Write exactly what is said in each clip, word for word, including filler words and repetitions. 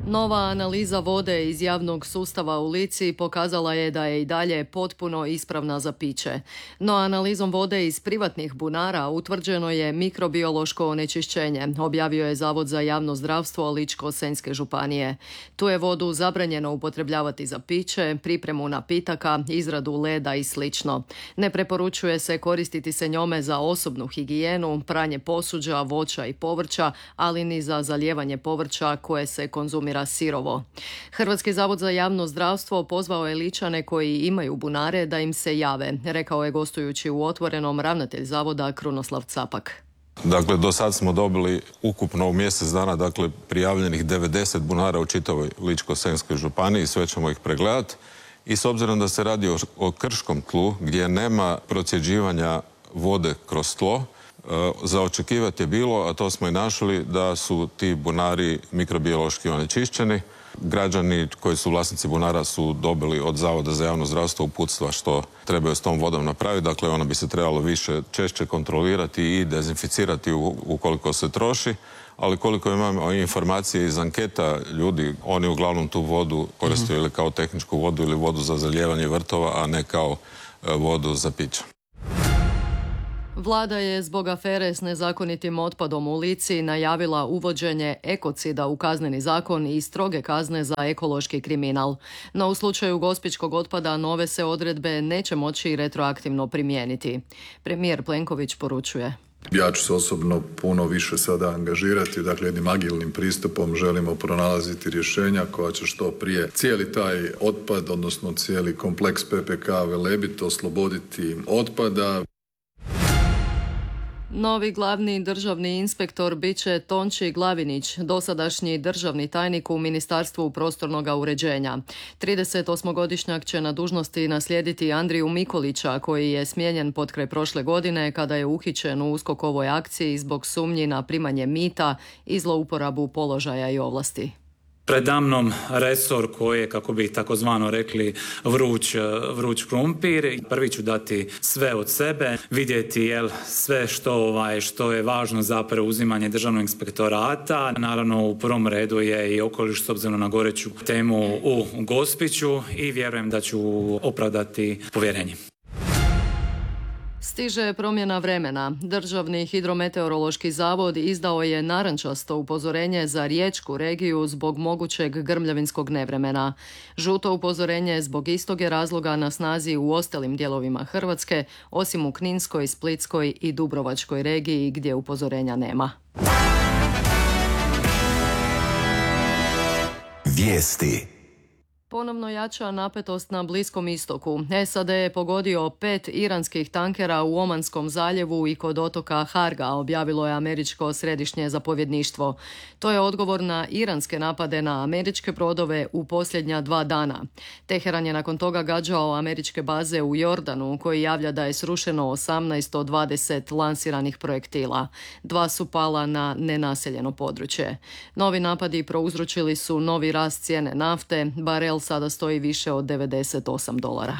Nova analiza vode iz javnog sustava u Lici pokazala je da je i dalje potpuno ispravna za piće. No analizom vode iz privatnih bunara utvrđeno je mikrobiološko onečišćenje, objavio je Zavod za javno zdravstvo Ličko-senjske županije. Tu je vodu zabranjeno upotrebljavati za piće, pripremu napitaka, izradu leda i slično. Ne preporučuje se koristiti se njome za osobnu higijenu, pranje posuđa, voća i povrća, ali ni za zalijevanje povrća koje se konzumira sirovo. Hrvatski zavod za javno zdravstvo pozvao je Ličane koji imaju bunare da im se jave, rekao je gostujući u Otvorenom ravnatelj zavoda Krunoslav Capak. Dakle, do sad smo dobili ukupno u mjesec dana dakle, prijavljenih devedeset bunara u čitavoj Ličko-senjskoj županiji, sve ćemo ih pregledati. I s obzirom da se radi o, o krškom tlu gdje nema procjeđivanja vode kroz tlo, za očekivati je bilo, a to smo i našli, da su ti bunari mikrobiološki onečišćeni. Građani koji su vlasnici bunara su dobili od Zavoda za javno zdravstvo uputstva što trebaju s tom vodom napraviti. Dakle, ona bi se trebalo više češće kontrolirati i dezinficirati ukoliko se troši. Ali koliko imamo informacije iz anketa ljudi, oni uglavnom tu vodu koriste ili kao tehničku vodu ili vodu za zalijevanje vrtova, a ne kao vodu za piće. Vlada je zbog afere s nezakonitim otpadom u Lici najavila uvođenje ekocida u kazneni zakon i stroge kazne za ekološki kriminal. No u slučaju gospićkog otpada nove se odredbe neće moći retroaktivno primijeniti. Premijer Plenković poručuje: Ja ću se osobno puno više sada angažirati, dakle jednim agilnim pristupom želimo pronalaziti rješenja koja će što prije cijeli taj otpad, odnosno cijeli kompleks P P K Velebit osloboditi otpada. Novi glavni državni inspektor bit će Tonči Glavinić, dosadašnji državni tajnik u Ministarstvu prostornog uređenja. tridesetosmogodišnjak će na dužnosti naslijediti Andriju Mikulića, koji je smijenjen potkraj prošle godine kada je uhićen u USKOK-ovoj akciji zbog sumnji na primanje mita i zlouporabu položaja i ovlasti. Predamnom resor koji je, kako bi takozvano rekli, vruć, vruć krumpir. Prvi ću dati sve od sebe, vidjeti jel, sve što, ovaj, što je važno za preuzimanje državnog inspektorata. Naravno, u prvom redu je i okoliš s obzirom na goreću temu u Gospiću i vjerujem da ću opravdati povjerenje. Stiže promjena vremena. Državni hidrometeorološki zavod izdao je narančasto upozorenje za riječku regiju zbog mogućeg grmljavinskog nevremena. Žuto upozorenje zbog istog je razloga na snazi u ostalim dijelovima Hrvatske, osim u Kninskoj, Splitskoj i Dubrovačkoj regiji gdje upozorenja nema. Vijesti. Ponovno jača napetost na Bliskom istoku. S A D je pogodio pet iranskih tankera u Omanskom zaljevu i kod otoka Harga, objavilo je američko središnje zapovjedništvo. To je odgovor na iranske napade na američke brodove u posljednja dva dana. Teheran je nakon toga gađao američke baze u Jordanu, koji javlja da je srušeno osamnaest od dvadeset lansiranih projektila. Dva su pala na nenaseljeno područje. Novi napadi prouzročili su novi rast cijene nafte, barel sada stoji više od devedeset osam dolara.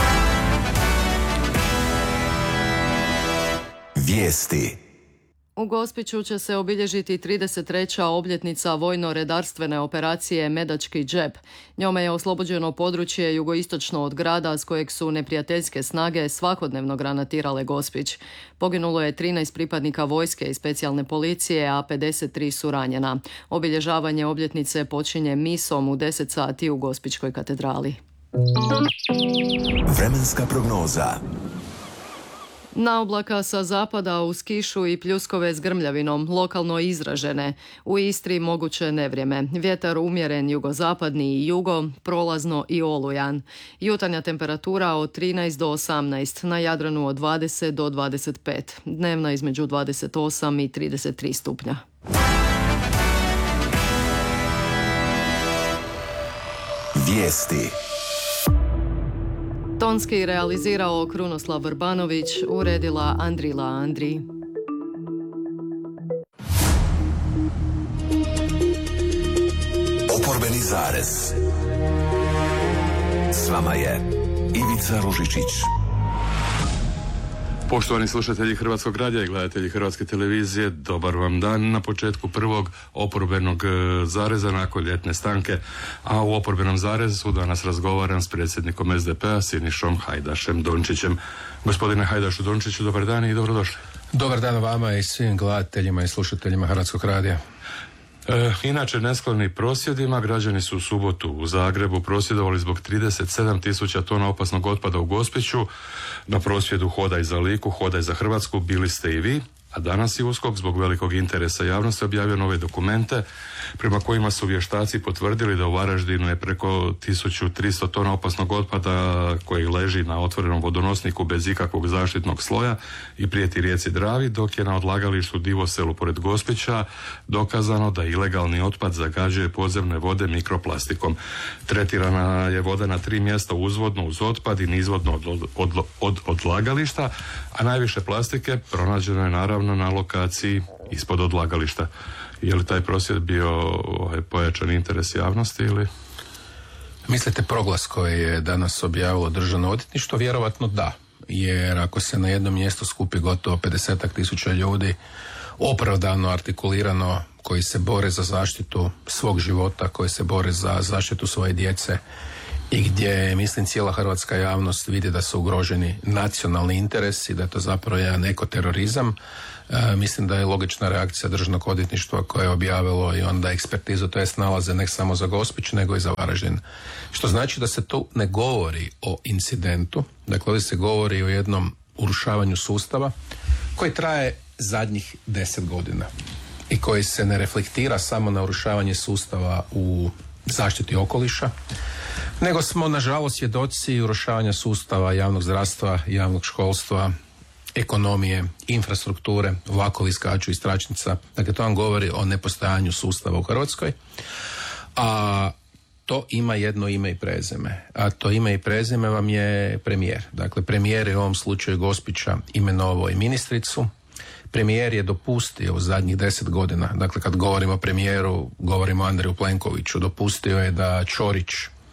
Vijesti. U Gospiću će se obilježiti trideset treća obljetnica vojno-redarstvene operacije Medački džep. Njome je oslobođeno područje jugoistočno od grada s kojeg su neprijateljske snage svakodnevno granatirale Gospić. Poginulo je trinaest pripadnika vojske i specijalne policije, a pedeset tri su ranjena. Obilježavanje obljetnice počinje misom u deset sati u Gospićkoj katedrali. Vremenska prognoza. Naoblaka sa zapada uz kišu i pljuskove s grmljavinom, lokalno izražene. U Istri moguće nevrijeme. Vjetar umjeren jugozapadni i jugo, prolazno i olujan. Jutarnja temperatura od trinaest do osamnaest, na Jadranu od dvadeset do dvadeset pet. Dnevna između dvadeset osam i trideset tri stupnja. Vijesti. Tonski realizirao Krunoslav Vrbanović, uredila Andrila Andri. Oporbeni zarez. S vama je Ivica Ružičić. Poštovani slušatelji Hrvatskog radija i gledatelji Hrvatske televizije, dobar vam dan na početku prvog oporbenog zareza nakon ljetne stanke, a u oporbenom zarezu danas razgovaram s predsjednikom es de pe-a Sinišom Hajdašem Dončićem. Gospodine Hajdašu Dončiću, dobar dan i dobrodošli. Dobar dan vama i svim gledateljima i slušateljima Hrvatskog radija. E, inače, neskloni prosvjedima, građani su u subotu u Zagrebu prosvjedovali zbog trideset sedam tisuća tona opasnog otpada u Gospiću. Na prosvjedu Hodaj za Liku, Hodaj za Hrvatsku bili ste i vi, a danas je USKOK zbog velikog interesa javnosti objavio nove dokumente prema kojima su vještaci potvrdili da u Varaždinu je preko tisuću tristo tona opasnog otpada koji leži na otvorenom vodonosniku bez ikakvog zaštitnog sloja i prijeti rijeci Dravi, dok je na odlagalištu Divoselu pored Gospića dokazano da ilegalni otpad zagađuje podzemne vode mikroplastikom. Tretirana je voda na tri mjesta uzvodno uz otpad i nizvodno od, od, od, od odlagališta, a najviše plastike pronađeno je naravno na lokaciji ispod odlagališta. Je li taj prosvjed bio ovaj, pojačan interes javnosti ili? Mislite proglas koji je danas objavilo Državno odvjetništvo? Vjerovatno da, jer ako se na jednom mjestu skupi gotovo pedesetak tisuća ljudi opravdano, artikulirano, koji se bore za zaštitu svog života, koji se bore za zaštitu svoje djece i gdje, mislim, cijela hrvatska javnost vidi da su ugroženi nacionalni interesi, da je to zapravo jedan ekoterorizam. E, mislim da je logična reakcija Državnog odvjetništva koje je objavilo i onda ekspertizu, to jest nalaze ne samo za Gospić nego i za Varaždin. Što znači da se tu ne govori o incidentu, dakle ovdje se govori o jednom urušavanju sustava koji traje zadnjih deset godina i koji se ne reflektira samo na urušavanje sustava u zaštiti okoliša, nego smo nažalost svjedoci urušavanja sustava javnog zdravstva, javnog školstva, ekonomije, infrastrukture, vlakovi skaču iz tračnica. Dakle, to vam govori o nepostojanju sustava u Hrvatskoj. A to ima jedno ime i prezime. A to ime i prezime vam je premijer. Dakle, premijer je u ovom slučaju Gospića imenovao i ministricu. Premijer je dopustio u zadnjih deset godina, dakle kad govorimo o premijeru, govorimo o Andreju Plenkoviću, dopustio je da Ćorić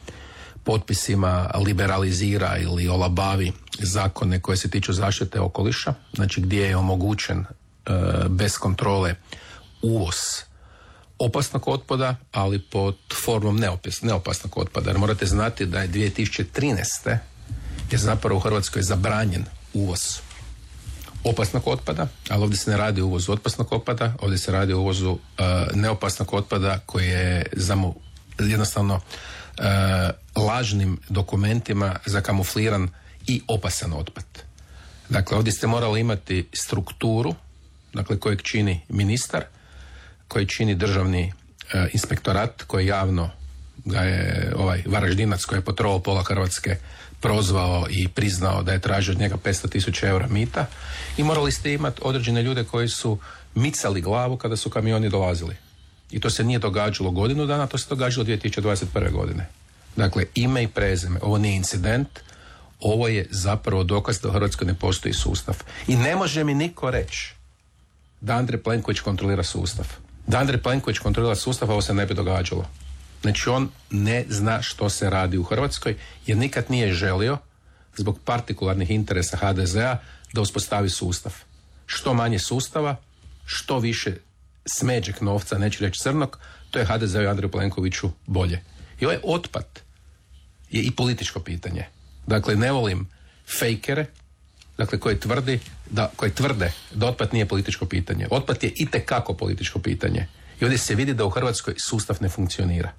potpisima liberalizira ili olabavi zakone koje se tiču zaštite okoliša, znači gdje je omogućen e, bez kontrole uvoz opasnog otpada, ali pod formom neopis, neopasnog otpada. Jer morate znati da je dvije tisuće trinaeste je zapravo u Hrvatskoj zabranjen uvoz opasnog otpada, ali ovdje se ne radi o uvozu opasnog otpada, ovdje se radi o uvozu uh, neopasnog otpada koji je zamu, jednostavno uh, lažnim dokumentima zakamufliran i opasan otpad. Dakle, ovdje ste morali imati strukturu, dakle, kojeg čini ministar, koji čini državni uh, inspektorat, koji javno ga je ovaj Varaždinac koji je potrovao pola Hrvatske prozvao i priznao da je tražio od njega petsto tisuća eura mita, i morali ste imati određene ljude koji su micali glavu kada su kamioni dolazili. I to se nije događalo godinu dana, to se događalo dvije tisuće dvadeset prve godine. Dakle, ime i prezime. Ovo nije incident, ovo je zapravo dokaz da u Hrvatskoj ne postoji sustav. I ne može mi niko reći da Andrej Plenković kontrolira sustav. Da Andrej Plenković kontrolira sustav, ovo se ne bi događalo. Znači, on ne zna što se radi u Hrvatskoj, jer nikad nije želio, zbog partikularnih interesa ha de zea, da uspostavi sustav. Što manje sustava, što više smeđeg novca, neću reći crnog, to je ha de zeu i Andreju Plenkoviću bolje. I ovaj otpad je i političko pitanje. Dakle, ne volim fejkere, dakle, koji tvrdi da, koji tvrde da otpad nije političko pitanje. Otpad je itekako političko pitanje. I ovdje se vidi da u Hrvatskoj sustav ne funkcionira.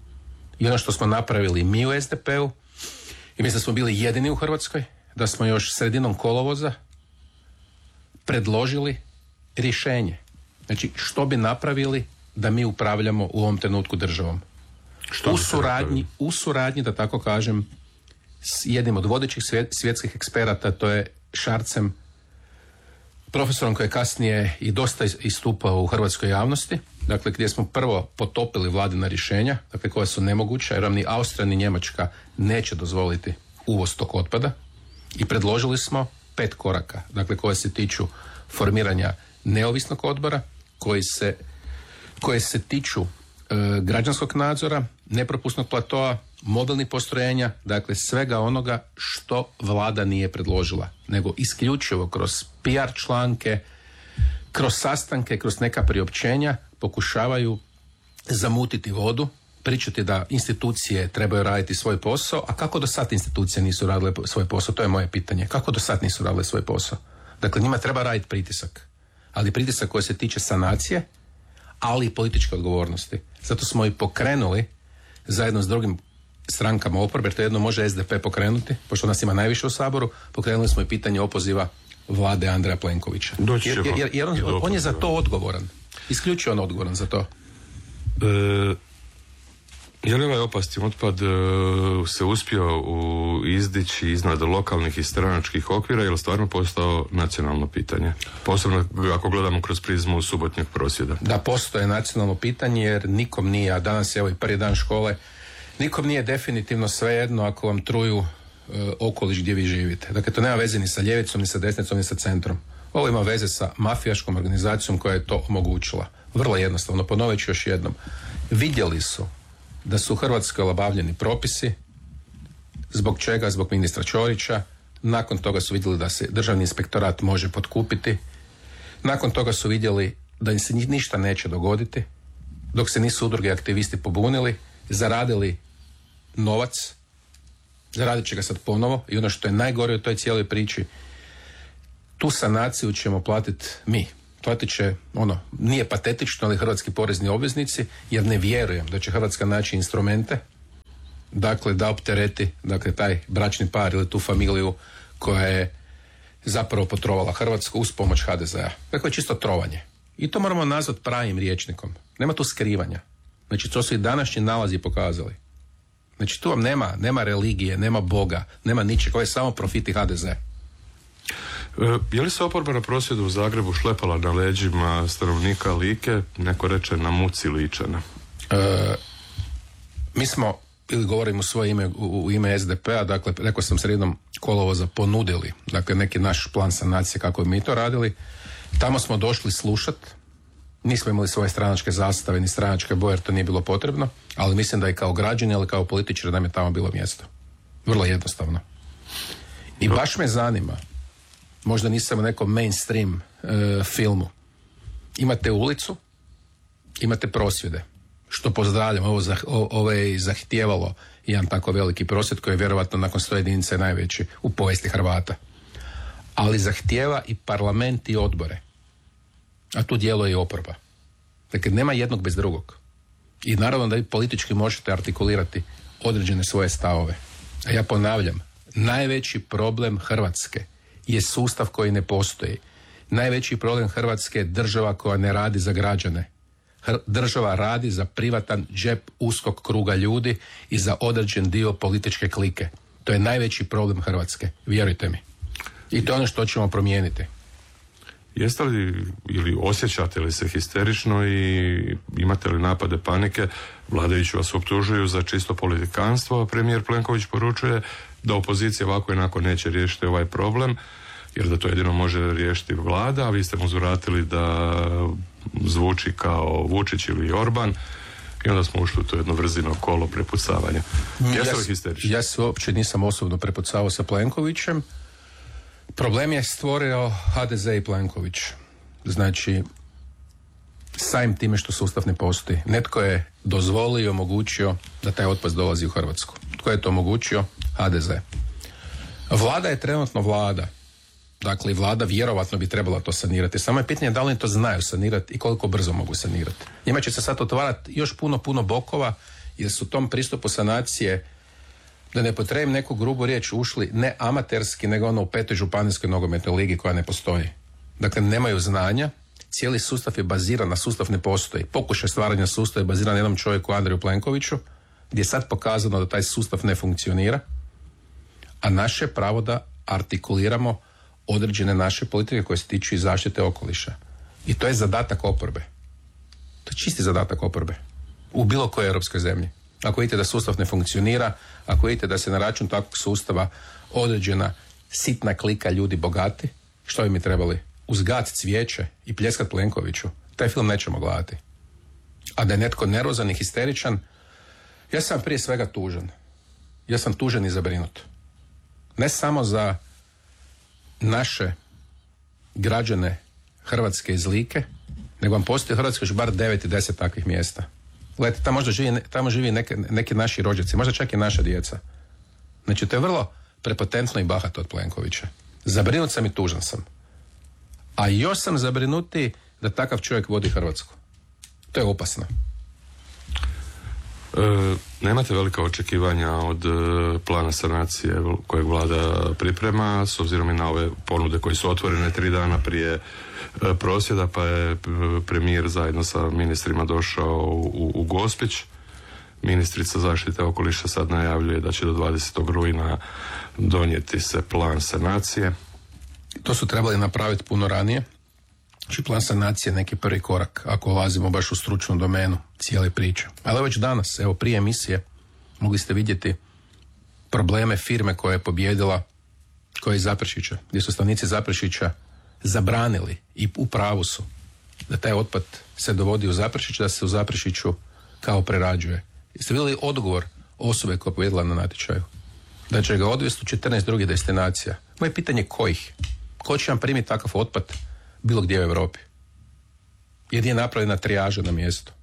I ono što smo napravili mi u es de pe-u, i mislim da smo bili jedini u Hrvatskoj, da smo još sredinom kolovoza predložili rješenje. Znači, što bi napravili da mi upravljamo u ovom trenutku državom. Što u suradnji, u suradnji, da tako kažem, s jednim od vodećih svjetskih eksperata, to je Šarcem, profesorom koji je kasnije i dosta istupao u hrvatskoj javnosti, dakle gdje smo prvo potopili vladina rješenja, dakle koja su nemoguća, jer vam ni Austrija ni Njemačka neće dozvoliti uvoz tog otpada, i predložili smo pet koraka, dakle koje se tiču formiranja neovisnog odbora, koji se, koje se tiču e, građanskog nadzora, nepropusnog platoa, mobilnih postrojenja, dakle svega onoga što vlada nije predložila, nego isključivo kroz P R članke, kroz sastanke, kroz neka priopćenja pokušavaju zamutiti vodu, pričati da institucije trebaju raditi svoj posao, a kako do sad institucije nisu radile svoj posao, to je moje pitanje. Kako do sad nisu radile svoj posao? Dakle, njima treba raditi pritisak, ali pritisak koji se tiče sanacije, ali i političke odgovornosti. Zato smo i pokrenuli zajedno s drugim strankama oporbe, jer to jedno može S D P pokrenuti, pošto nas ima najviše u Saboru, pokrenuli smo i pitanje opoziva vlade Andreja Plenkovića. Jer, jer, jer on, on je za to odgovoran. Isključivo on odgovoran za to. E, je li ovaj opasni otpad e, se uspio u, izdići iznad lokalnih i stranačkih okvira ili stvarno postao nacionalno pitanje? Posebno ako gledamo kroz prizmu subotnjeg prosvjeda. Da, postoje nacionalno pitanje jer nikom nije, a danas je evo i prvi dan škole, nikom nije definitivno svejedno ako vam truju e, okoliš gdje vi živite. Dakle, to nema veze ni sa ljevicom, ni sa desnicom, ni sa centrom. Ovo ima veze sa mafijaškom organizacijom koja je to omogućila. Vrlo jednostavno, ponovit ću još jednom. Vidjeli su da su u Hrvatskoj olabavljeni propisi, zbog čega? Zbog ministra Ćorića. Nakon toga su vidjeli da se državni inspektorat može potkupiti. Nakon toga su vidjeli da im se ništa neće dogoditi, dok se nisu udruge i aktivisti pobunili, zaradili novac, zaradit će ga sad ponovo i ono što je najgore u toj cijeloj priči, tu sanaciju ćemo platiti mi. Platit će, ono, nije patetično, ali hrvatski porezni obveznici, jer ne vjerujem da će Hrvatska naći instrumente, dakle, da optereti, dakle, taj bračni par ili tu familiju koja je zapravo potrovala Hrvatsku uz pomoć H D Z-a. Dakle, čisto trovanje. I to moramo nazvati pravim rječnikom. Nema tu skrivanja. Znači, to su i današnji nalazi pokazali. Znači, tu vam nema, nema religije, nema Boga, nema ničeg, ovo je samo profit i H D Z. E, je li se oporba na prosvjedu u Zagrebu šlepala na leđima stanovnika Like, neko reče na muci Ličana? E, mi smo, ili govorim u svoje ime, u, u ime S D P-a, dakle, rekao sam sredinom kolovoza ponudili, dakle, neki naš plan sanacije kako bi mi to radili. Tamo smo došli slušat, nismo imali svoje stranačke zastave ni stranačke boje jer to nije bilo potrebno, ali mislim da i kao građani, ali kao političari nam je tamo bilo mjesto. Vrlo jednostavno. I baš me zanima, možda nisam u nekom mainstream e, filmu, imate ulicu, imate prosvjede, što pozdravljam, ovo, zah, ovo je zahtijevalo jedan tako veliki prosvjed koji je vjerovatno nakon sto jedinice najveći u povijesti Hrvata. Ali zahtijeva i parlament i odbore. A tu djeluje i oporba. Dakle, nema jednog bez drugog. I naravno da vi politički možete artikulirati određene svoje stavove. A ja ponavljam, najveći problem Hrvatske je sustav koji ne postoji. Najveći problem Hrvatske je država koja ne radi za građane. Hr- država radi za privatan džep uskog kruga ljudi i za određen dio političke klike. To je najveći problem Hrvatske, vjerujte mi. I to je ono što ćemo promijeniti. Jeste li ili osjećate li se histerično i imate li napade panike? Vladajući vas optužuju za čisto politikanstvo, a premijer Plenković poručuje da opozicija ovako i onako neće riješiti ovaj problem, jer da to jedino može riješiti vlada, a vi ste mu zvratili da zvuči kao Vučić ili Orban i onda smo ušli u to jedno vrzino kolo prepucavanja. Jeste li histerični? Ja se uopće nisam osobno prepucavao sa Plenkovićem. Problem je stvorio H D Z i Plenković. Znači, samim time što sustav ne postoji. Netko je dozvolio i omogućio da taj otpad dolazi u Hrvatsku. Tko je to omogućio? H D Z. Vlada je trenutno vlada. Dakle, vlada vjerovatno bi trebala to sanirati. Samo je pitanje da li oni to znaju sanirati i koliko brzo mogu sanirati. Njima će se sad otvarati još puno, puno bokova, jer su u tom pristupu sanacije, da ne potrebim neku grubu riječ, ušli ne amaterski, nego ono u petoj županijskoj nogometnoj ligi koja ne postoji. Dakle, nemaju znanja, cijeli sustav je baziran na sustav ne postoji. Pokušaj stvaranja sustava je baziran na jednom čovjeku, Andreju Plenkoviću, gdje je sad pokazano da taj sustav ne funkcionira, a naše pravo da artikuliramo određene naše politike koje se tiču i zaštite okoliša. I to je zadatak oporbe. To je čisti zadatak oporbe. U bilo kojoj europskoj zemlji. Ako vidite da sustav ne funkcionira, ako vidite da se na račun takvog sustava određena sitna klika ljudi bogati, što bi mi trebali? Uzgat cvijeće i pljeskat Plenkoviću? Taj film nećemo gledati. A da je netko nervozan i histeričan, ja sam prije svega tužan. ja sam tužan i zabrinut. Ne samo za naše građane Hrvatske iz Like, nego vam postoji u Hrvatskoj još bar devet i deset takvih mjesta. Gledajte, tamo možda živi, tamo živi neke, neki naši rođaci, možda čak i naša djeca. Znači, to je vrlo prepotentno i bahato od Plenkovića. Zabrinut sam i tužan sam. A još sam zabrinuti da takav čovjek vodi Hrvatsku. To je opasno. E, nemate velika očekivanja od e, plana sanacije kojeg vlada priprema, s obzirom i na ove ponude koje su otvorene tri dana prije e, prosvjeda, pa je premijer zajedno sa ministrima došao u, u Gospić. Ministrica zaštite okoliša sad najavljuje da će do dvadesetog rujna donijeti se plan sanacije. To su trebali napraviti puno ranije. Znači, plan sanacije je neki prvi korak ako ulazimo baš u stručnu domenu cijele priče. Ali već danas, evo prije emisije, mogli ste vidjeti probleme firme koja je pobjedila, koja je iz Zaprešića, gdje su stanovnici Zaprešića zabranili i u pravu su da taj otpad se dovodi u Zaprešić, da se u Zaprešiću kao prerađuje. Jeste vidjeli odgovor osobe koja je pobjedila na natječaju? Da će ga odvesti u četrnaest drugih destinacija. Moje pitanje kojih? Ko će vam primiti takav otpad bilo gdje u Europi? Jer je napravljena trijaža na mjestu.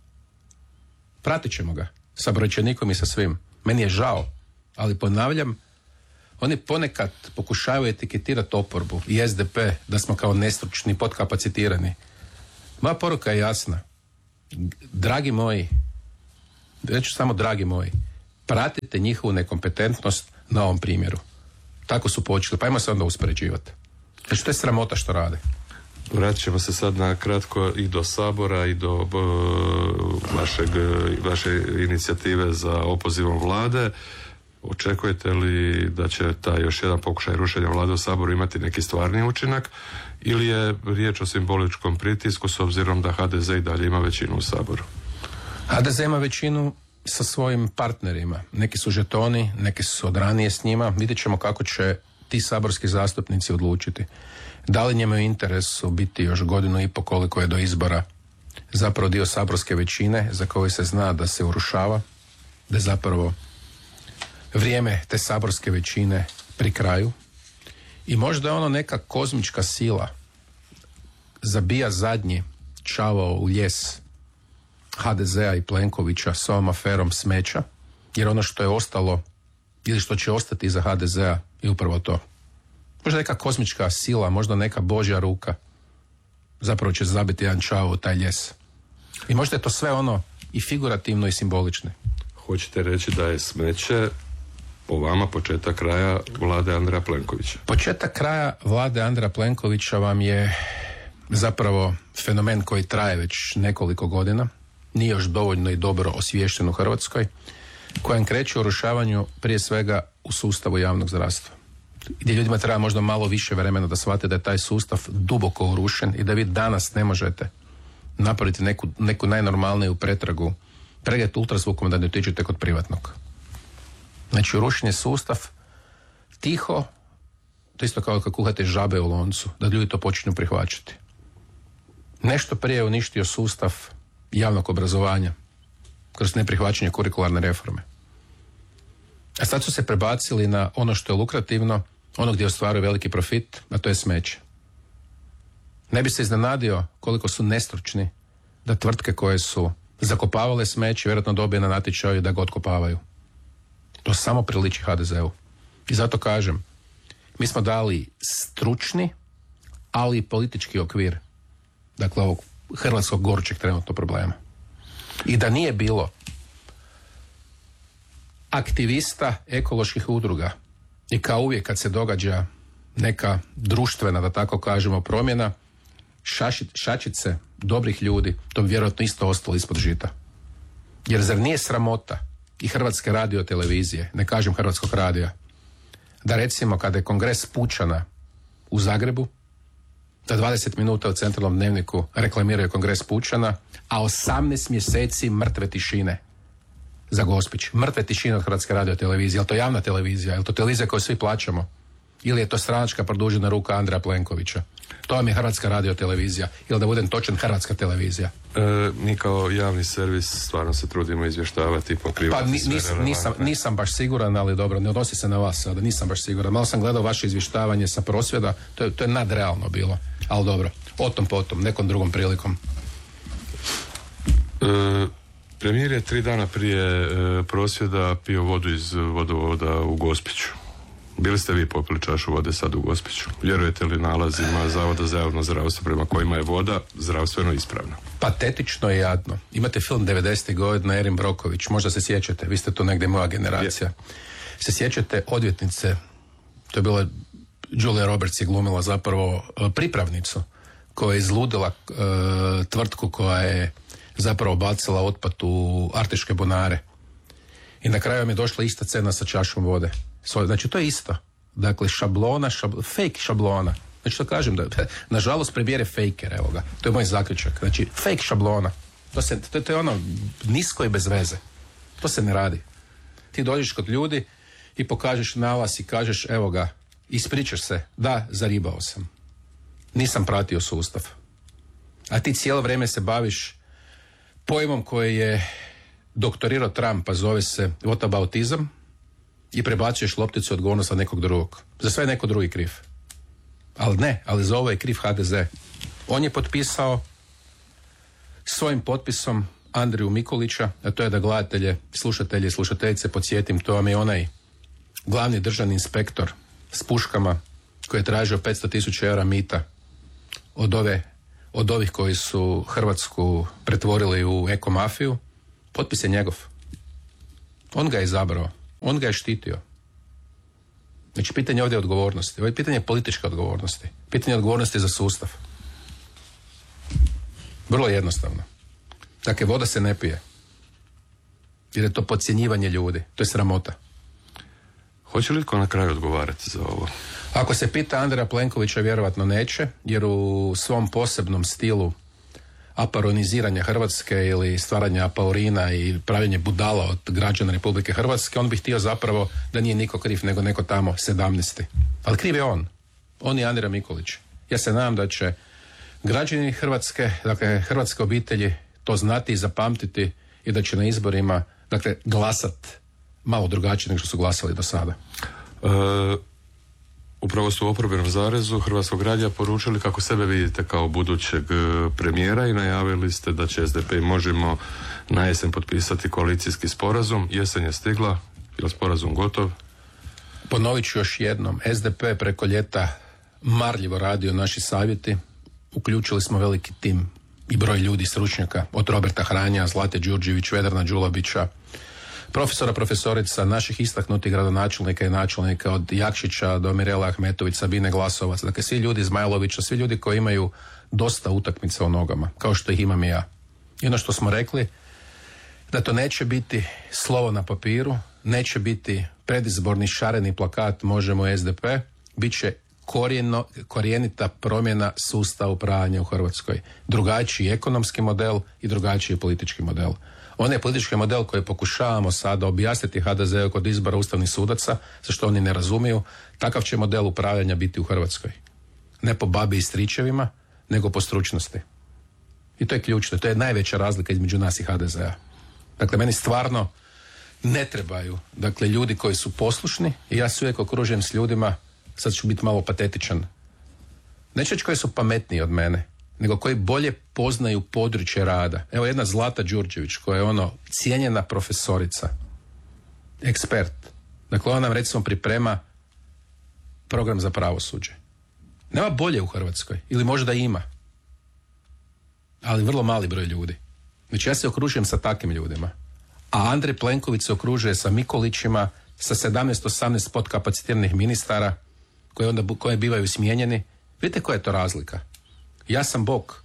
Pratit ćemo ga sa brojčanikom i sa svim. Meni je žao, ali ponavljam, oni ponekad pokušavaju etiketirati oporbu i S D P da smo kao nestručni, podkapacitirani. Moja poruka je jasna. Dragi moji, reću samo dragi moji, pratite njihovu nekompetentnost na ovom primjeru. Tako su počeli, pa ajmo se onda uspoređivati. Znači, to je sramota što rade. Vratit ćemo se sad na kratko i do Sabora i do uh, vašeg, vaše inicijative za opozivom vlade. Očekujete li da će taj još jedan pokušaj rušenja vlade u Saboru imati neki stvarni učinak ili je riječ o simboličkom pritisku s obzirom da H D Z i dalje ima većinu u Saboru? H D Z ima većinu sa svojim partnerima. Neki su žetoni, neki su od ranije s njima. Vidjet ćemo kako će ti saborski zastupnici odlučiti. Da li njemu je interesu biti još godinu i po koliko je do izbora zapravo dio saborske većine za koju se zna da se urušava, da je zapravo vrijeme te saborske većine pri kraju i možda je ono neka kozmička sila zabija zadnji čavao u lijes H D Z-a i Plenkovića s ovom aferom smeća, jer ono što je ostalo ili što će ostati iza H D Z-a je upravo to. Možda neka kozmička sila, možda neka božja ruka zapravo će zabiti jedan čavao u taj ljes. I možda je to sve ono i figurativno i simbolično. Hoćete reći da je smeće po vama početak kraja vlade Andreja Plenkovića? Početak kraja vlade Andreja Plenkovića vam je zapravo fenomen koji traje već nekoliko godina, nije još dovoljno i dobro osviješten u Hrvatskoj, kojem kreće u urušavanju prije svega u sustavu javnog zdravstva. Gdje ljudima treba možda malo više vremena da shvate da je taj sustav duboko urušen i da vi danas ne možete napraviti neku, neku najnormalniju pretragu, pregled ultrazvukom da ne otiđete kod privatnog. Znači, urušen je sustav tiho, to isto kao kad kuhate žabe u loncu, da ljudi to počinju prihvaćati. Nešto prije je uništio sustav javnog obrazovanja kroz neprihvaćanje kurikularne reforme. A sad su se prebacili na ono što je lukrativno, ono gdje ostvaruju veliki profit, a to je smeće. Ne bi se iznenadio koliko su nestručni da tvrtke koje su zakopavale smeće vjerojatno dobije na natječaju da ga otkopavaju. To samo priliči H D Z-u. I zato kažem, mi smo dali stručni, ali i politički okvir, dakle ovog hrvatskog gorućeg trenutno problema. I da nije bilo aktivista ekoloških udruga i kao uvijek kad se događa neka društvena, da tako kažemo, promjena, šaši, šačice dobrih ljudi, to bi vjerojatno isto ostalo ispod žita. Jer zar nije sramota i Hrvatske radio televizije, ne kažem Hrvatskog radija, da recimo kada je kongres Pučana u Zagrebu, da dvadeset minuta u centralnom dnevniku reklamiraju kongres Pučana, a osamnaest mjeseci mrtve tišine za Gospić. Mrtve tišine od Hrvatske radio televizije. Je li to javna televizija? Je li to televizija koju svi plaćamo? Ili je to stranačka produžena ruka Andreja Plenkovića? To vam je Hrvatska radiotelevizija. Ili da budem točan, Hrvatska televizija. E, mi kao javni servis stvarno se trudimo izvještavati i pokrivati pa, ni, sve nis, nisam, relevantne. nisam baš siguran, ali dobro, ne odnosi se na vas sada, nisam baš siguran. Malo sam gledao vaše izvještavanje sa prosvjeda, to je, to je nadrealno bilo. Ali dobro, o tom potom, nekom drugom prilikom. E, premijer je tri dana prije e, prosvjeda pio vodu iz vodovoda u Gospiću. Bili ste vi popili čašu vode sad u Gospiću? Vjerujete li nalazima Zavoda za javno zdravstvo prema kojima je voda zdravstveno ispravna? Patetično i jadno. Imate film devedesetih godina, Erin Broković, možda se sjećate, vi ste tu negdje moja generacija. Je. Se sjećate odvjetnice, to je bila Julia Roberts je glumila zapravo pripravnicu koja je izludila uh, tvrtku koja je zapravo bacila otpad u Arteške bunare. I na kraju vam je došla ista cena sa čašom vode. Znači to je isto. Dakle, šablona, šabl... fake šablona. Znači to kažem, da, nažalost premijer je fejker, evo ga. To je moj zaključak. Znači, fake šablona. To, se, to, to je ono nisko i bez veze. To se ne radi. Ti dođeš kod ljudi i pokažeš nalaz i kažeš, evo ga, ispričaš se, da, zaribao sam. Nisam pratio sustav. A ti cijelo vrijeme se baviš pojmom koji je doktorirao Trump, a zove se whataboutizam, i prebacuješ lopticu odgovornost na nekog drugog. Za sve je neko drugi kriv. Ali ne, ali za ovo je kriv ha de ze. On je potpisao svojim potpisom Andriju Mikulića, a to je da gledatelje, slušatelje i slušateljice podsjetim, to vam je onaj glavni državni inspektor s puškama koji je tražio petsto tisuća eura mita od, ove, od ovih koji su Hrvatsku pretvorili u ekomafiju. Potpis je njegov. On ga je izabrao. On ga je štitio. Znači, pitanje ovdje je odgovornosti. Ovo je pitanje političke odgovornosti. Pitanje odgovornosti za sustav. Vrlo jednostavno. Dakle, voda se ne pije. Jer je to podcjenjivanje ljudi. To je sramota. Hoće li tko na kraju odgovarati za ovo? Ako se pita Andreja Plenkovića, vjerovatno neće, jer u svom posebnom stilu aparoniziranja Hrvatske ili stvaranja apaurina i pravljenje budala od građana Republike Hrvatske, on bi htio zapravo da nije niko kriv nego neko tamo sedamnaesti. Ali kriv je on. On je Andrija Mikulić. Ja se nadam da će građani Hrvatske, dakle hrvatske obitelji to znati i zapamtiti i da će na izborima, dakle, glasat malo drugačije nego što su glasali do sada. E, upravo su u oporbenom zarezu Hrvatskog radija poručili kako sebe vidite kao budućeg premijera i najavili ste da će es de pe i Možemo na jesen potpisati koalicijski sporazum. Jesen je stigla, je sporazum gotov? Ponovit ću još jednom, es de pe preko ljeta marljivo radio naši savjeti, uključili smo veliki tim i broj ljudi, stručnjaka, od Roberta Hranja, Zlate Đurđević, Vedrana Đulabića, profesora, profesorica, naših istaknutih gradonačelnika i načelnika, od Jakšića do Mirele Ahmetović, Sabine Glasovac, dakle svi ljudi, Zmajlovića, svi ljudi koji imaju dosta utakmica u nogama, kao što ih imam i ja. I ono što smo rekli, da to neće biti slovo na papiru, neće biti predizborni šareni plakat Možemo es de pe, bit će korijeno, korijenita promjena sustava upravljanja u Hrvatskoj. Drugačiji ekonomski model i drugačiji politički model. Onaj politički model koji pokušavamo sada objasniti ha de ze kod izbora ustavnih sudaca, za što oni ne razumiju, takav će model upravljanja biti u Hrvatskoj. Ne po babi i stričevima, nego po stručnosti. I to je ključno, to je najveća razlika između nas i ha de zea. Dakle, meni stvarno ne trebaju, dakle, ljudi koji su poslušni i ja se uvijek okružujem s ljudima, sad ću biti malo patetičan, neću reći koji su pametniji od mene, nego koji bolje poznaju područje rada. Evo jedna Zlata Đurđević, koja je ono cijenjena profesorica, ekspert. Dakle, ona nam recimo priprema program za pravosuđe. Nema bolje u Hrvatskoj, ili možda ima, ali vrlo mali broj ljudi. Znači ja se okružujem sa takvim ljudima. A Andrej Plenković se okružuje sa Mikulićima, sa sedamnaest osamnaest podkapacitiranih ministara koji onda koji bivaju smijenjeni. Vidite koja je to razlika? Ja sam Bog.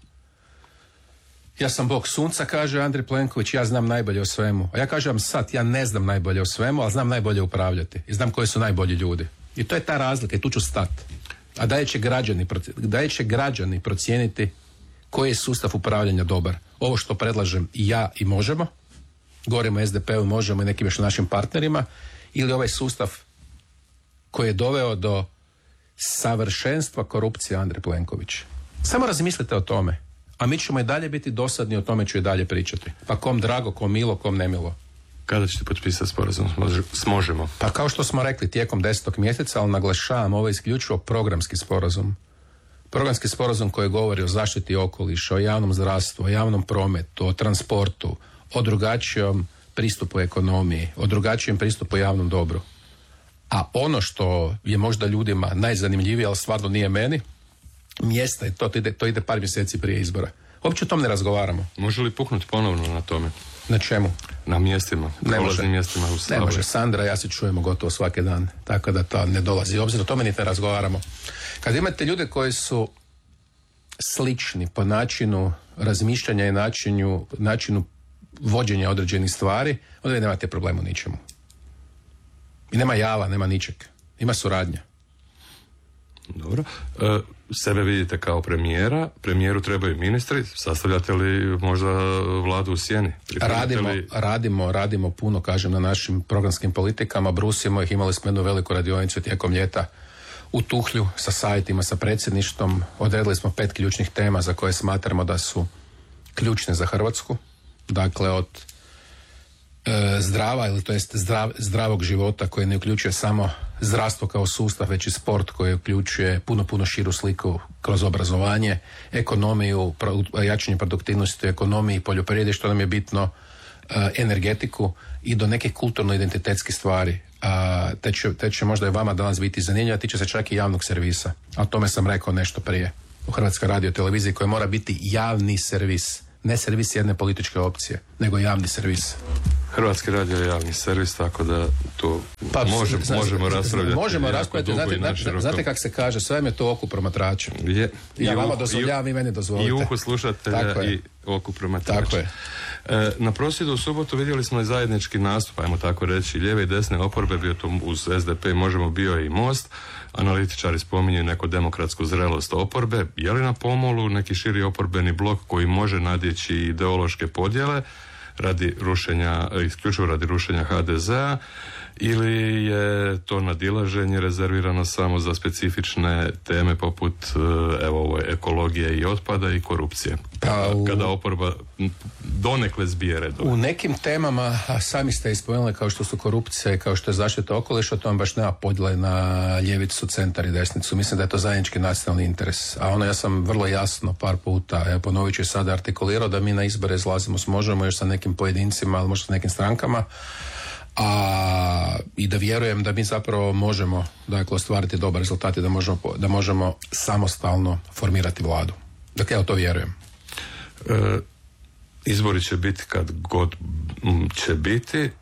Ja sam Bog sunca, kaže Andrej Plenković, ja znam najbolje o svemu. A ja kažem sad, ja ne znam najbolje o svemu, ali znam najbolje upravljati. I znam koji su najbolji ljudi. I to je ta razlika i tu ću stati. A dalje će građani, dalje će građani procijeniti koji je sustav upravljanja dobar. Ovo što predlažem i ja i Možemo, govorimo o es de pe-u, Možemo i nekim još našim partnerima, ili ovaj sustav koji je doveo do savršenstva korupcije Andrej Plenković. Samo razmislite o tome. A mi ćemo i dalje biti dosadni, o tome ću i dalje pričati. Pa kom drago, kom milo, kom nemilo. Kada ćete potpisati sporazum s Možemo? Pa kao što smo rekli, tijekom desetog mjeseca, ali naglašavam, ovo je isključivo programski sporazum. Programski sporazum koji govori o zaštiti okoliša, o javnom zdravstvu, o javnom prometu, o transportu, o drugačijom pristupu ekonomiji, o drugačijem pristupu javnom dobru. A ono što je možda ljudima najzanimljivije, ali stvarno nije meni, mjesta, to ide, to ide par mjeseci prije izbora. Uopće o tom ne razgovaramo. Može li puknuti ponovno na tome? Na čemu? Na mjestima, ne može. mjestima u Saboru. Ne može. Sandra, ja se čujemo gotovo svaki dan, tako da to ne dolazi. Obzir o tome niti ne razgovaramo. Kad imate ljude koji su slični po načinu razmišljanja i načinu, načinu vođenja određenih stvari, onda nemate problema u ničemu. I nema java, nema ničeg. Ima suradnja. Dobro. E, sebe vidite kao premijera, premijeru trebaju ministri, sastavljate li možda vladu u sjeni? Radimo, li... radimo, radimo puno, kažem, na našim programskim politikama, brusimo ih, imali smo jednu veliku radionicu tijekom ljeta u Tuhlju sa savjetima, sa predsjedništvom, odredili smo pet ključnih tema za koje smatramo da su ključne za Hrvatsku, dakle od e, zdrava ili to jest zdrav, zdravog života koji ne uključuje samo zdravstvo kao sustav, već i sport koji uključuje puno, puno širu sliku kroz obrazovanje, ekonomiju, pro, jačanje produktivnosti u ekonomiji, poljoprivredi, što nam je bitno, e, energetiku i do nekih kulturno-identitetskih stvari. A, te, će, te će možda i vama danas biti zanimljivo, tiče se čak i javnog servisa. A o tome sam rekao nešto prije. U Hrvatskoj radioteleviziji koja mora biti javni servis. Ne servis jedne političke opcije, nego javni servis. Hrvatski radio je javni servis, tako da to pa, možemo, znači, možemo raspravljati. Možemo raspravljati, znate, znate, znate kako se kaže, sve mi je to oku promatrača. Je. Ja I vama dozvoljavam, i meni dozvolite. I uhu slušatelja i oku promatrača. Tako je. E, na prosvjedu u subotu vidjeli smo i zajednički nastup, ajmo tako reći, lijeve i desne oporbe, bio to uz S D P, Možemo, bio i Most. Analitičari spominju neku demokratsku zrelost oporbe. Je li na pomolu neki širi oporbeni blok koji može nadjeći ideološke podjele radi rušenja, isključivo radi rušenja H D Z-a, ili je to nadilaženje rezervirano samo za specifične teme poput evo ovo, ekologije i otpada i korupcije? Pa u, kada oporba donekle zbije redove. U nekim temama, a sami ste ispomenuli, kao što su korupcija i kao što je zaštita okoliša, to vam baš nema podjele na ljevicu, centar i desnicu. Mislim da je to zajednički nacionalni interes. A ono, ja sam vrlo jasno par puta, evo, ponovit ću sada, artikulirao da mi na izbore izlazimo s Možemo, još sa nekim pojedincima, ali možda sa nekim strankama, a i da vjerujem da mi zapravo možemo, dakle, ostvariti dobar rezultat i da možemo, da možemo samostalno formirati vladu. Dakle, ja u to vjerujem. E, izbori će biti kad god će biti, e,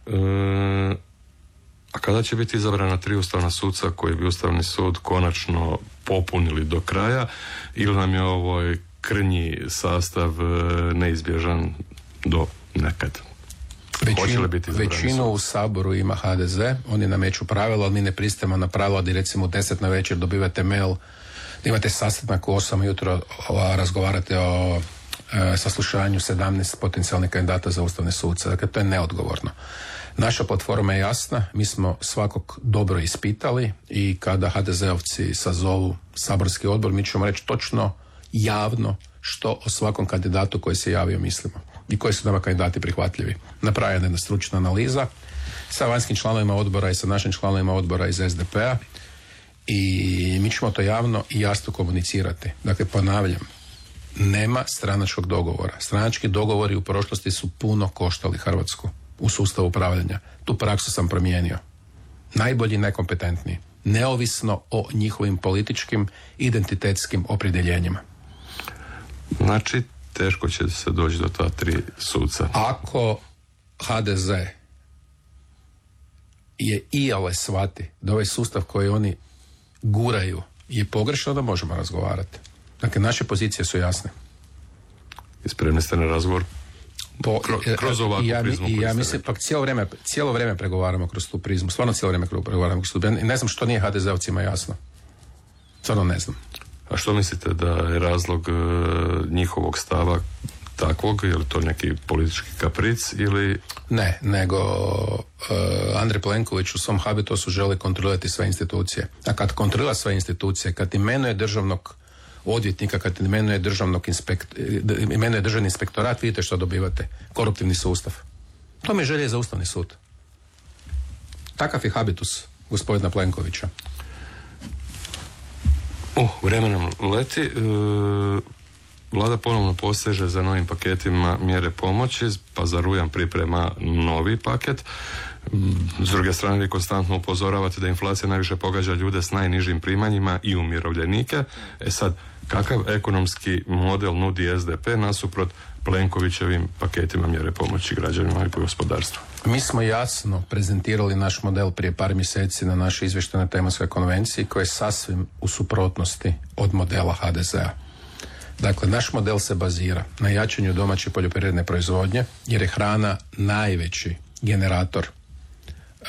a kada će biti izabrana tri ustavna suca koji bi Ustavni sud konačno popunili do kraja, ili nam je ovo krnji sastav neizbježan do nekad? Većinu, većinu u Saboru ima H D Z, oni nameću pravila, ali mi ne pristajemo na pravila da recimo u deset na večer dobivate mail, da imate sastanak u osam jutro, a razgovarate o e, saslušanju sedamnaest potencijalnih kandidata za ustavne suce. Dakle, to je neodgovorno. Naša platforma je jasna, mi smo svakog dobro ispitali i kada H D Z-ovci sazovu saborski odbor, mi ćemo reći točno javno što o svakom kandidatu koji se javio mislimo i koji su nama kandidati prihvatljivi. Napravljena je jedna stručna analiza sa vanjskim članovima odbora i sa našim članovima odbora iz S D P-a i mi ćemo to javno i jasno komunicirati. Dakle, ponavljam, nema stranačkog dogovora. Stranački dogovori u prošlosti su puno koštali Hrvatsku u sustavu upravljanja. Tu praksu sam promijenio. Najbolji, najkompetentniji. Neovisno o njihovim političkim identitetskim opredjeljenjima. Znači, teško će se doći do ta tri suca. Ako H D Z je iole shvati da ovaj sustav koji oni guraju je pogrešno, da možemo razgovarati. Dakle, naše pozicije su jasne. I spremni ste na razgovor po, kroz, kroz ovakvu ja, prizmu? I ja mislim, pa cijelo vrijeme, cijelo vrijeme pregovaramo kroz tu prizmu. Stvarno cijelo vrijeme pregovaramo kroz tu prizmu. I ne znam što nije H D Z-ovcima jasno. Stvarno ne znam. A što mislite da je razlog e, njihovog stava takvog? Je li to neki politički kapric ili... Ne, nego Andrej Plenković u svom habitusu želi kontrolirati sve institucije. A kad kontrolira sve institucije, kad imenuje državnog odvjetnika, kad imenuje državnog inspekt, imenuje državni inspektorat, vidite što dobivate. Koruptivni sustav. To mi je želje za Ustavni sud. Takav je habitus gospodina Plenkovića. Uh, vremenom leti. E, Vlada ponovno poseže za novim paketima mjere pomoći, pa za rujan priprema novi paket. S druge strane, vi konstantno upozoravate da inflacija najviše pogađa ljude s najnižim primanjima i umirovljenike. E sad, kakav ekonomski model nudi S D P nasuprot Plenkovićevim paketima mjere pomoći građanima i gospodarstvu? Mi smo jasno prezentirali naš model prije par mjeseci na našoj izvještajnoj tematskoj konvenciji koji je sasvim u suprotnosti od modela H D Z-a. Dakle, naš model se bazira na jačanju domaće poljoprivredne proizvodnje jer je hrana najveći generator uh,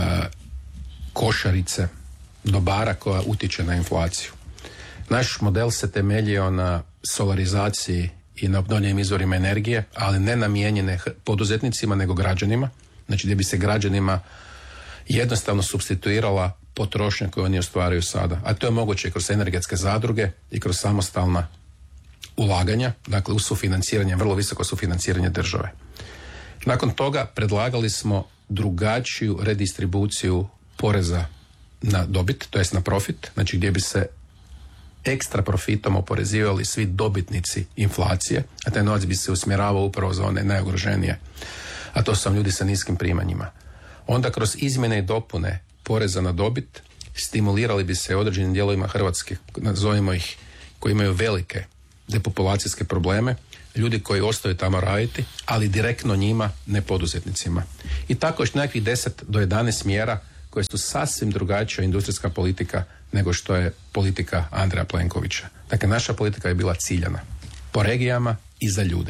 košarice dobara koja utječe na inflaciju. Naš model se temeljio na solarizaciji i na obnovljivim izvorima energije, ali ne namijenjene poduzetnicima nego građanima. Znači gdje bi se građanima jednostavno supstituirala potrošnja koju oni ostvaruju sada. A to je moguće kroz energetske zadruge i kroz samostalna ulaganja, dakle u sufinanciranje, vrlo visoko sufinanciranje države. Nakon toga predlagali smo drugačiju redistribuciju poreza na dobit, to jest na profit, znači gdje bi se ekstra profitom oporezivali svi dobitnici inflacije, a taj novac bi se usmjeravao upravo za one najugroženije, a to su ljudi sa niskim primanjima. Onda kroz izmjene i dopune poreza na dobit stimulirali bi se određenim dijelovima Hrvatske, nazovimo ih, koji imaju velike depopulacijske probleme, ljudi koji ostaju tamo raditi, ali direktno njima, ne poduzetnicima. I tako još nekakvih deset do jedanaest mjera koje su sasvim drugačija industrijska politika nego što je politika Andreja Plenkovića. Dakle, naša politika je bila ciljana po regijama i za ljude.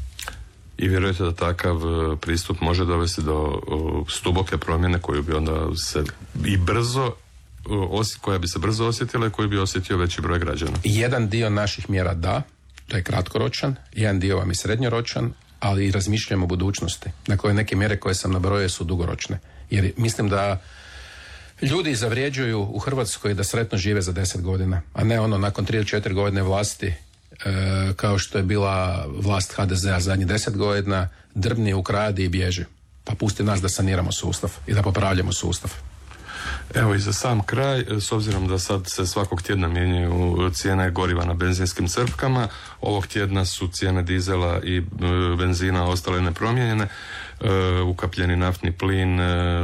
I vjerujete da takav pristup može dovesti do stuboke promjene koju bi onda se i brzo koja bi se brzo osjetila i koju bi osjetio veći broj građana? Jedan dio naših mjera da, to je kratkoročan, jedan dio vam je srednjoročan, ali i razmišljamo o budućnosti. Dakle, neke mjere koje sam nabrojio su dugoročne. Jer mislim da ljudi zavređuju u Hrvatskoj da sretno žive za deset godina, a ne ono nakon tri ili četiri godine vlasti, e, kao što je bila vlast H D Z-a zadnjih deset godina, drbni, ukradi i bježi. Pa pusti nas da saniramo sustav i da popravljamo sustav. Evo i za sam kraj, s obzirom da sad se svakog tjedna mijenjaju cijene goriva na benzinskim crpkama, ovog tjedna su cijene dizela i benzina ostale nepromijenjene, ukapljeni naftni plin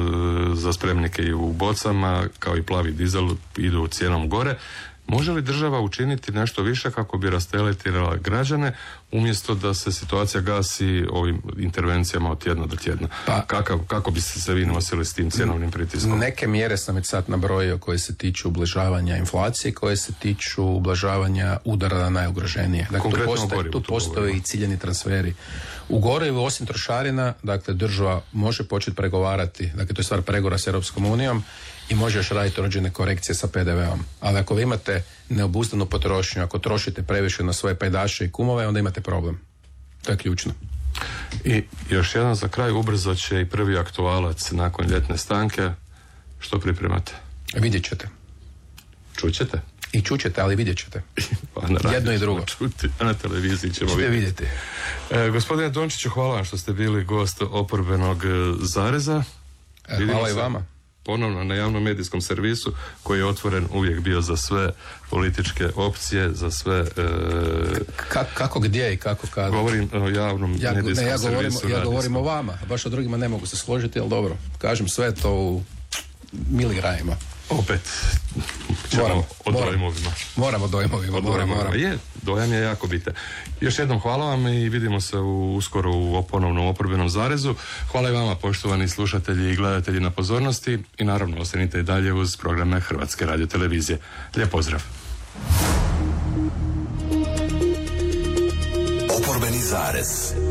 za spremnike i u bocama, kao i plavi dizel idu cijenom gore. Može li država učiniti nešto više kako bi rasteretila građane umjesto da se situacija gasi ovim intervencijama od tjedna do tjedna? Pa, Kakav, kako bi se vi nosili s tim cjenovnim pritiskom? Neke mjere sam već sad nabrojio koje se tiču ublažavanja inflacije, koje se tiču ublažavanja udara na najugroženije. Dakle, tu postoje, tu postoje i ciljeni transferi. U gorivu, osim trošarina, dakle, država može početi pregovarati, dakle, to je stvar pregovora s Europskom unijom, i može još raditi određene korekcije sa P D V-om. Ali ako vi imate neobuzdanu potrošnju, ako trošite previše na svoje pajdaše i kumove, onda imate problem. To je ključno. I još jedan za kraj, ubrzo će i prvi aktualac nakon ljetne stanke. Što pripremate? Vidjet ćete. Čućete? I čućete, ali vidjet ćete. Pa na jedno i drugo. Čuti, a na televiziji ćemo vidjeti. vidjeti. E, gospodine Dončiću, hvala vam što ste bili gost Oporbenog zareza. E, hvala i vama. Ponovno na javnom medijskom servisu koji je otvoren uvijek bio za sve političke opcije, za sve... E, Ka, kako gdje i kako kada? Govorim o javnom ja, medijskom ne, ja servisu. Govorim, ja govorim o vama, baš o drugima ne mogu se složiti, ali dobro. Kažem sve to u miligramima. Opet ćemo moramo, o dojmovima. Moramo dojmovima. O moramo, moramo. Je, dojam je jako bitan. Još jednom hvala vam i vidimo se u, uskoro u ponovnom Oporbenom zarezu. Hvala i vama, poštovani slušatelji i gledatelji, na pozornosti i naravno ostanite i dalje uz programe Hrvatske radiotelevizije. Lijep pozdrav. Oporbeni zarez.